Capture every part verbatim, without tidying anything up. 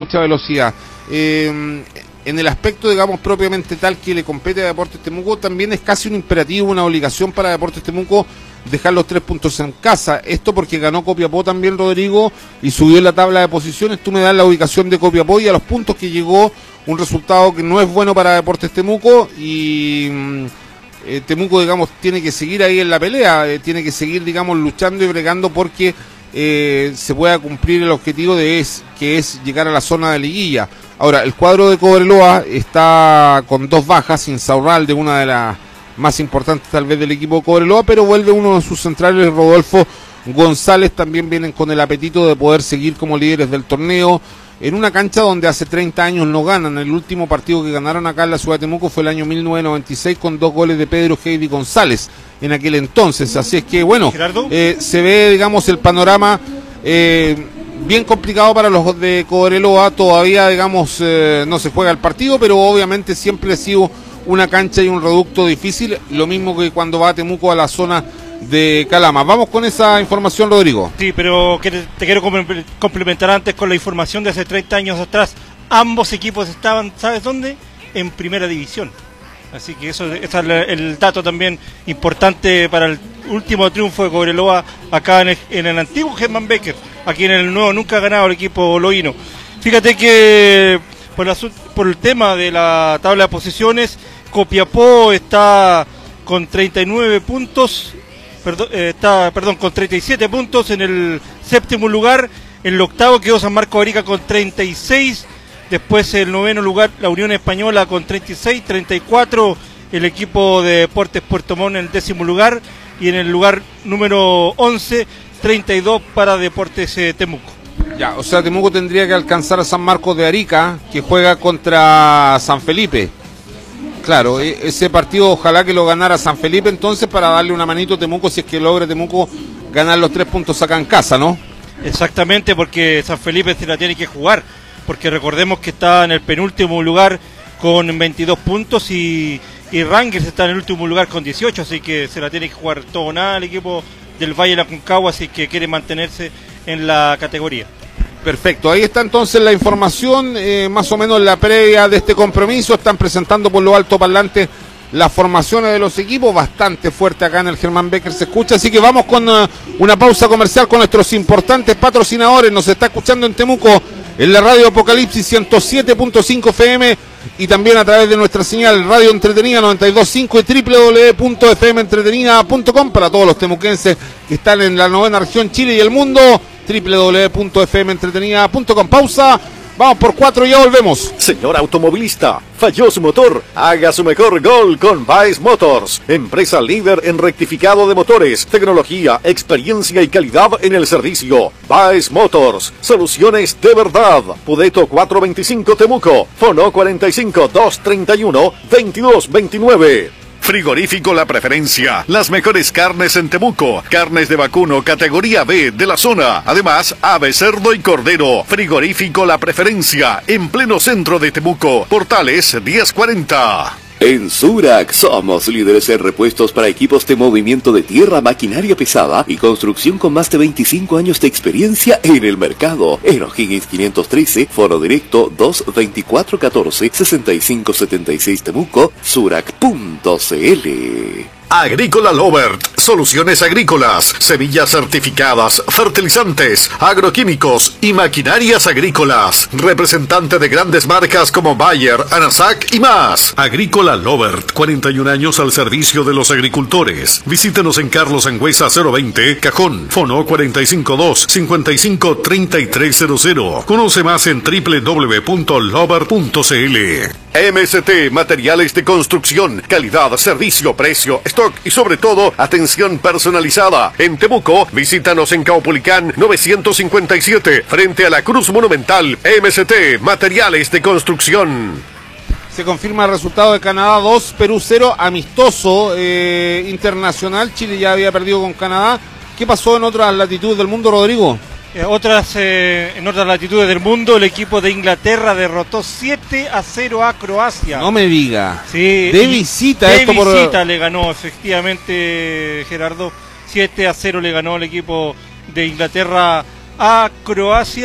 mucha velocidad. Eh, en el aspecto, digamos, propiamente tal que le compete a Deportes Temuco, también es casi un imperativo, una obligación para Deportes Temuco dejar los tres puntos en casa. Esto porque ganó Copiapó también, Rodrigo, y subió en la tabla de posiciones. Tú me das la ubicación de Copiapó y a los puntos que llegó, un resultado que no es bueno para Deportes Temuco, y eh, Temuco, digamos, tiene que seguir ahí en la pelea, eh, tiene que seguir, digamos, luchando y bregando porque eh, se pueda cumplir el objetivo de es, que es llegar a la zona de liguilla. Ahora, el cuadro de Cobreloa está con dos bajas, Insaurralde, una de las más importantes tal vez del equipo de Cobreloa, pero vuelve uno de sus centrales, Rodolfo González. También vienen con el apetito de poder seguir como líderes del torneo, en una cancha donde hace treinta años no ganan. El último partido que ganaron acá en la ciudad de Temuco fue el año mil novecientos noventa y seis con dos goles de Pedro Heidi González en aquel entonces. Así es que, bueno, eh, se ve, digamos, el panorama eh, bien complicado para los de Cobreloa. Todavía, digamos, eh, no se juega el partido, pero obviamente siempre ha sido una cancha y un reducto difícil, lo mismo que cuando va a Temuco a la zona de Calama. Vamos con esa información, Rodrigo. Sí, pero te quiero complementar antes con la información de hace treinta años atrás. Ambos equipos estaban, ¿sabes dónde? En primera división. Así que eso, ese es el dato también importante para el último triunfo de Cobreloa acá en el, en el antiguo Germán Becker. Aquí en el nuevo nunca ha ganado el equipo loíno. Fíjate que por, la, por el tema de la tabla de posiciones, Copiapó está con treinta y nueve puntos, perdón, eh, está, perdón, con treinta y siete puntos en el séptimo lugar. En el octavo quedó San Marcos Arica con treinta y seis. Después el noveno lugar, la Unión Española con treinta y seis, treinta y cuatro el equipo de Deportes Puerto Montt en el décimo lugar. Y en el lugar número once, treinta y dos para Deportes eh, Temuco. Ya, o sea, Temuco tendría que alcanzar a San Marcos de Arica, que juega contra San Felipe. Claro, ese partido ojalá que lo ganara San Felipe entonces para darle una manito a Temuco si es que logra Temuco ganar los tres puntos acá en casa, ¿no? Exactamente, porque San Felipe se la tiene que jugar, porque recordemos que está en el penúltimo lugar con veintidós puntos y, y Rangers está en el último lugar con dieciocho, así que se la tiene que jugar todo o nada el equipo del Valle de la Aconcagua, así que quiere mantenerse en la categoría. Perfecto, ahí está entonces la información, eh, más o menos la previa de este compromiso. Están presentando por lo alto parlante las formaciones de los equipos, bastante fuerte acá en el Germán Becker se escucha, así que vamos con uh, una pausa comercial con nuestros importantes patrocinadores. Nos está escuchando en Temuco en la radio Apocalipsis ciento siete punto cinco F M y también a través de nuestra señal Radio Entretenida noventa y dos punto cinco y doble u doble u doble u punto f m entretenida punto com para todos los temuquenses que están en la novena región Chile y el mundo, doble u doble u doble u punto f m entretenida punto com. Pausa, vamos por cuatro y ya volvemos. Señor automovilista, falló su motor, haga su mejor gol con Baez Motors, empresa líder en rectificado de motores, tecnología, experiencia y calidad en el servicio. Baez Motors, soluciones de verdad. Pudeto cuatrocientos veinticinco Temuco, Fono cuarenta y cinco, doscientos treinta y uno, veintidós veintinueve. Frigorífico La Preferencia, las mejores carnes en Temuco, carnes de vacuno categoría B de la zona, además ave, cerdo y cordero. Frigorífico La Preferencia, en pleno centro de Temuco, Portales diez cuarenta. En Surac somos líderes en repuestos para equipos de movimiento de tierra, maquinaria pesada y construcción con más de veinticinco años de experiencia en el mercado. En O'Higgins quinientos trece, foro directo dos veinticuatro catorce sesenta y cinco setenta y seis Temuco, surac punto c l. Agrícola Lovert, soluciones agrícolas, semillas certificadas, fertilizantes, agroquímicos y maquinarias agrícolas. Representante de grandes marcas como Bayer, Anasac y más. Agrícola Lovert, cuarenta y un años al servicio de los agricultores. Visítenos en Carlos Sangüesa cero veinte, Cajón, Fono cuarenta y cinco dos, cincuenta y cinco, treinta y tres cero cero. Conoce más en doble u doble u doble u punto lovert punto c l. M S T, materiales de construcción, calidad, servicio, precio, stock y sobre todo, atención personalizada. En Temuco, visítanos en Caupolicán novecientos cincuenta y siete, frente a la Cruz Monumental. M S T, materiales de construcción. Se confirma el resultado de Canadá dos, Perú cero, amistoso eh, internacional. Chile ya había perdido con Canadá. ¿Qué pasó en otras latitudes del mundo, Rodrigo? Eh, otras, eh, en otras latitudes del mundo, el equipo de Inglaterra derrotó siete a cero a Croacia. No me diga. Sí, de visita. De esto visita por... le ganó, efectivamente, Gerardo. siete a cero le ganó el equipo de Inglaterra a Croacia.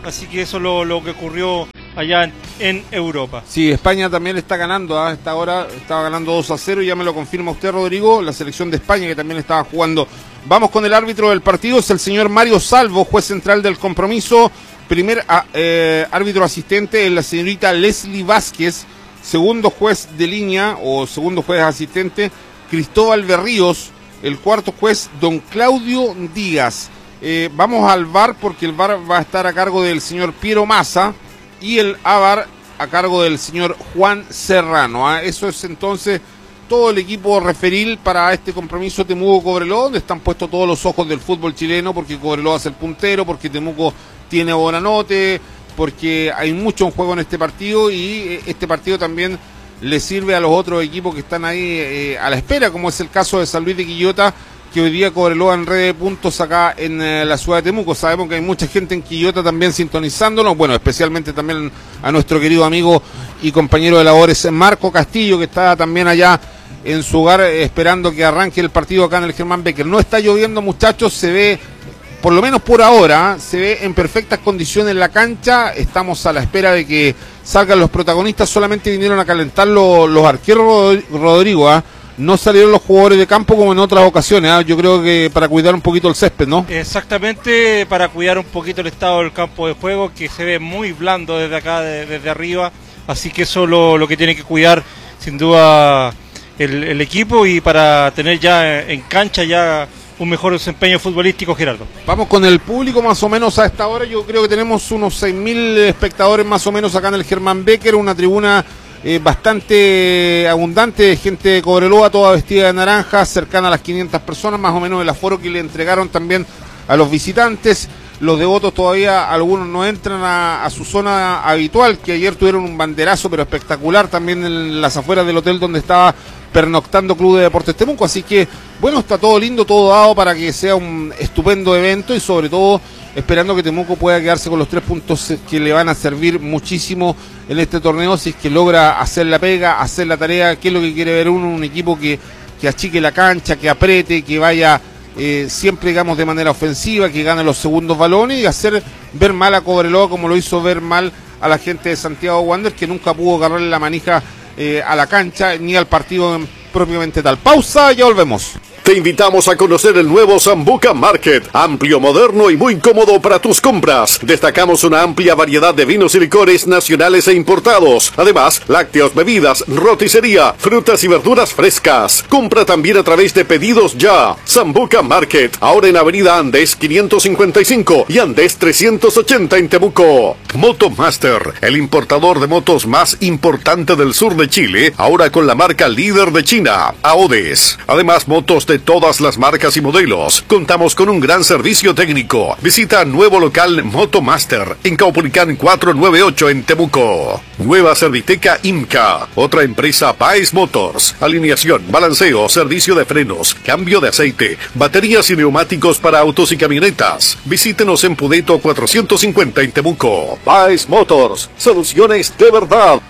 así que eso es lo, lo que ocurrió allá en, en Europa. Sí, España también está ganando, a ¿eh? esta hora estaba ganando dos a cero, y ya me lo confirma usted, Rodrigo, la selección de España que también estaba jugando. Vamos con el árbitro del partido, es el señor Mario Salvo, juez central del compromiso. Primer eh, árbitro asistente es la señorita Leslie Vázquez. Segundo juez de línea, o segundo juez asistente, Cristóbal Berríos. El cuarto juez, don Claudio Díaz. Eh, vamos al V A R porque el V A R va a estar a cargo del señor Piero Massa y el A V A R a cargo del señor Juan Serrano. ¿eh? Eso es entonces todo el equipo referil para este compromiso Temuco-Cobreloa, donde están puestos todos los ojos del fútbol chileno, porque Cobreloa es el puntero, porque Temuco tiene Bonanote, porque hay mucho en juego en este partido, y este partido también le sirve a los otros equipos que están ahí eh, a la espera, como es el caso de San Luis de Quillota, que hoy día Cobreloa en red de puntos acá en eh, la ciudad de Temuco. Sabemos que hay mucha gente en Quillota también sintonizándonos, bueno, especialmente también a nuestro querido amigo y compañero de labores Marco Castillo, que está también allá en su hogar eh, esperando que arranque el partido acá en el Germán Becker. No está lloviendo, muchachos, se ve, por lo menos por ahora, se ve en perfectas condiciones la cancha. Estamos a la espera de que salgan los protagonistas. Solamente vinieron a calentar los, los arqueros, Rodrigo, ¿eh? No salieron los jugadores de campo como en otras ocasiones, ¿eh? Yo creo que para cuidar un poquito el césped, ¿no? Exactamente, para cuidar un poquito el estado del campo de juego, que se ve muy blando desde acá, de, desde arriba. Así que eso es lo, lo que tiene que cuidar, sin duda, el, el equipo, y para tener ya en cancha ya un mejor desempeño futbolístico, Gerardo. Vamos con el público más o menos a esta hora. Yo creo que tenemos unos seis mil espectadores más o menos acá en el Germán Becker, una tribuna eh, bastante abundante de gente de Cobreloa, toda vestida de naranja, cercana a las quinientas personas, más o menos el aforo que le entregaron también a los visitantes. Los devotos todavía, algunos no entran a, a su zona habitual, que ayer tuvieron un banderazo pero espectacular también en las afueras del hotel donde estaba pernoctando Club de Deportes Temuco. Así que bueno, está todo lindo, todo dado para que sea un estupendo evento, y sobre todo esperando que Temuco pueda quedarse con los tres puntos que le van a servir muchísimo en este torneo, si es que logra hacer la pega, hacer la tarea, que es lo que quiere ver uno, un equipo que, que achique la cancha, que apriete, que vaya eh, siempre, digamos, de manera ofensiva, que gane los segundos balones, y hacer ver mal a Cobreloa como lo hizo ver mal a la gente de Santiago Wanderers, que nunca pudo agarrarle la manija eh, a la cancha ni al partido propiamente tal. Pausa, ya volvemos. Te invitamos a conocer el nuevo Sambuca Market, amplio, moderno y muy cómodo para tus compras. Destacamos una amplia variedad de vinos y licores nacionales e importados. Además, lácteos, bebidas, roticería, frutas y verduras frescas. Compra también a través de Pedidos Ya. Sambuca Market, ahora en Avenida Andes quinientos cincuenta y cinco y Andes trescientos ochenta en Temuco. Motomaster, el importador de motos más importante del sur de Chile, ahora con la marca líder de China, Aodes. Además, motos de de todas las marcas y modelos. Contamos con un gran servicio técnico. Visita nuevo local Motomaster en Caupolicán cuatrocientos noventa y ocho en Temuco. Nueva Serviteca IMCA, otra empresa Baez Motors. Alineación, balanceo, servicio de frenos, cambio de aceite, baterías y neumáticos para autos y camionetas. Visítenos en Pudeto cuatrocientos cincuenta en Temuco. Baez Motors, soluciones de verdad.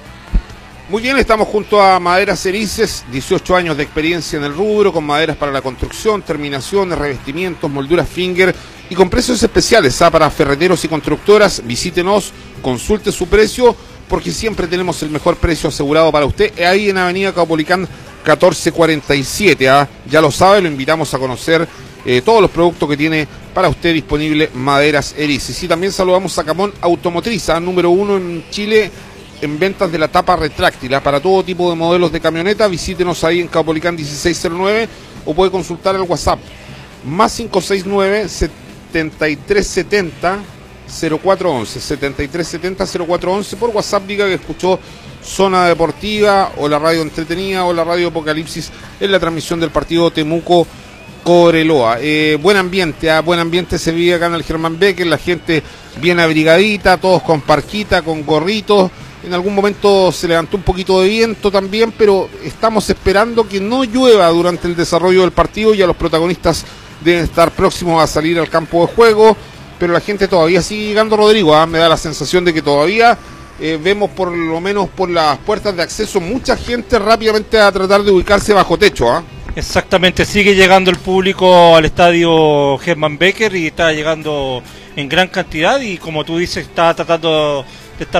Muy bien, estamos junto a Maderas Erices, dieciocho años de experiencia en el rubro, con maderas para la construcción, terminaciones, revestimientos, molduras finger y con precios especiales ¿ah? para ferreteros y constructoras. Visítenos, consulte su precio, porque siempre tenemos el mejor precio asegurado para usted, ahí en Avenida Caupolicán catorce cuarenta y siete. ¿ah? Ya lo sabe, lo invitamos a conocer eh, todos los productos que tiene para usted disponible Maderas Erices. Y también saludamos a Camón Automotriz, ¿ah? número uno en Chile en ventas de la tapa retráctil, ¿ah? para todo tipo de modelos de camioneta. Visítenos ahí en Caupolicán dieciséis cero nueve, o puede consultar el WhatsApp más cinco seis nueve, setenta y tres setenta, cero cuatro once, setenta y tres setenta, cero cuatro once. Por WhatsApp diga que escuchó Zona Deportiva o la radio entretenida o la radio Apocalipsis en la transmisión del partido Temuco Cobreloa. Eh, buen ambiente, ¿eh? buen ambiente se vive acá en el Germán Becker, la gente bien abrigadita, todos con parquita, con gorritos. En algún momento se levantó un poquito de viento también, pero estamos esperando que no llueva durante el desarrollo del partido. Ya los protagonistas deben estar próximos a salir al campo de juego, pero la gente todavía sigue llegando, Rodrigo. ¿eh? Me da la sensación de que todavía eh, vemos, por lo menos por las puertas de acceso, mucha gente rápidamente a tratar de ubicarse bajo techo. ¿eh? Exactamente, sigue llegando el público al estadio Hermann Becker y está llegando en gran cantidad y como tú dices, está tratando